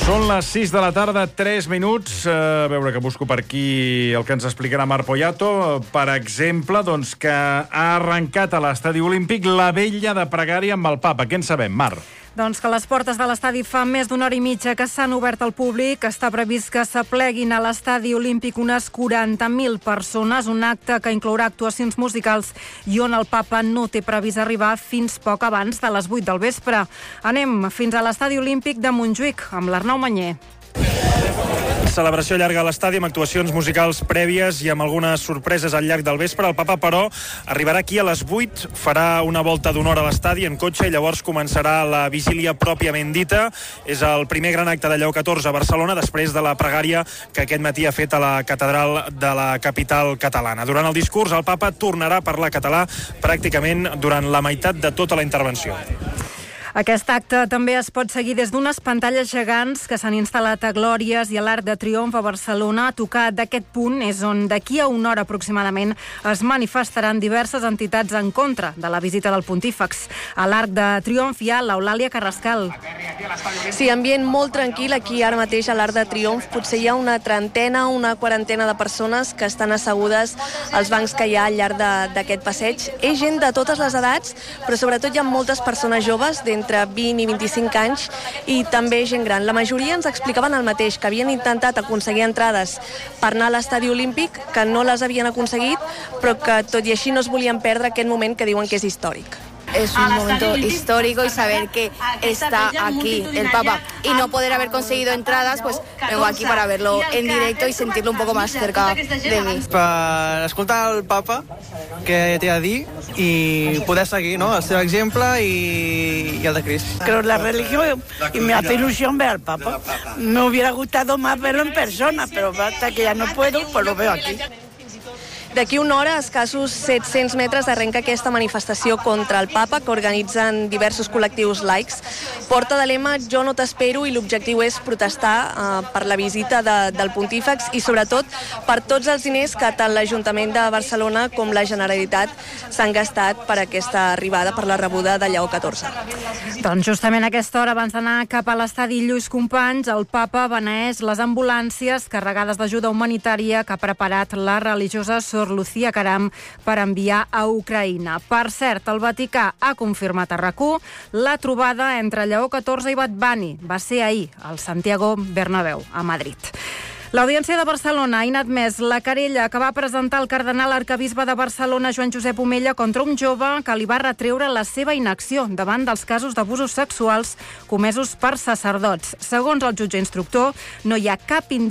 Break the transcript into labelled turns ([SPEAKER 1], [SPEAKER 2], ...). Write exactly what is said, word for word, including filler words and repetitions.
[SPEAKER 1] Són les sis de la tarda, tres minuts. A veure, que busco per aquí el que ens explicarà Mar Poyato. Per exemple, doncs, que ha arrencat a l'Estadi Olímpic la vetlla de pregària amb el papa. Què en sabem, Mar?
[SPEAKER 2] Doncs que les portes de l'estadi fa més d'una hora i mitja que s'han obert al públic. Està previst que s'apleguin a l'Estadi Olímpic unes quaranta mil persones, un acte que inclourà actuacions musicals i on el papa no té previst arribar fins poc abans de les vuit del vespre. Anem fins a l'Estadi Olímpic de Montjuïc amb l'Arnau Manyer.
[SPEAKER 3] Celebració llarga a l'estadi amb actuacions musicals prèvies i amb algunes sorpreses al llarg del vespre. El papa, però, arribarà aquí a les vuit, farà una volta d'una hora a l'estadi en cotxe i llavors començarà la vigília pròpiament dita. És el primer gran acte de Lleó catorze a Barcelona després de la pregària que aquest matí ha fet a la catedral de la capital catalana. Durant el discurs, el papa tornarà a parlar català pràcticament durant la meitat de tota la intervenció.
[SPEAKER 2] Aquest acte també es pot seguir des d'unes pantalles gegants que s'han instal·lat a Glòries i a l'Arc de Triomf a Barcelona. A tocar d'aquest punt és on d'aquí a una hora aproximadament es manifestaran diverses entitats en contra de la visita del pontífex. A l'Arc de Triomf hi ha l'Eulàlia Carrascal.
[SPEAKER 4] Sí, ambient molt tranquil aquí ara mateix a l'Arc de Triomf. Potser hi ha una trentena, una quarantena de persones que estan assegudes als bancs que hi ha al llarg d'aquest passeig. És gent de totes les edats, però sobretot hi ha moltes persones joves d'entre entre vint i vint-i-cinc anys i també gent gran. La majoria ens explicaven el mateix, que havien intentat aconseguir entrades per anar a l'Estadi Olímpic, que no les havien aconseguit, però que tot i així no es volien perdre aquest moment que diuen que és històric.
[SPEAKER 5] Es un momento histórico y saber que está aquí el Papa y no poder haber conseguido entradas, pues vengo aquí para verlo en directo y sentirlo un poco más cerca de mí.
[SPEAKER 6] Per escoltar el Papa, què té a dir, i poder seguir, ¿no?, el seu exemple y, y el de Crist.
[SPEAKER 7] Creo la religión y me hace ilusión ver al Papa. Me hubiera gustado más verlo en persona, pero hasta que ya no puedo, pues lo veo aquí.
[SPEAKER 4] D'aquí una hora, a escassos set-cents metres, arrenca aquesta manifestació contra el papa que organitzen diversos col·lectius laics. Porta de lema Jo no t'espero i l'objectiu és protestar eh, per la visita de, del pontífex i sobretot per tots els diners que tant l'Ajuntament de Barcelona com la Generalitat s'han gastat per aquesta arribada, per la rebuda de Lleó catorze.
[SPEAKER 2] Doncs justament a aquesta hora, abans d'anar cap a l'estadi Lluís Companys, el papa beneeix les ambulàncies carregades d'ajuda humanitària que ha preparat la religiosa Sor Lucía Caram per enviar a Ucraïna. Per cert, el Vaticà ha confirmat a RAC u la trobada entre Lleó catorze i Bad Bunny. Va ser ahir, al Santiago Bernabéu, a Madrid. L'Audiència de Barcelona ha inadmès la querella que va presentar el cardenal arquebisbe de Barcelona, Joan Josep Omella, contra un jove que li va retreure la seva inacció davant dels casos d'abusos sexuals comesos per sacerdots. Segons el jutge instructor, no hi ha cap indici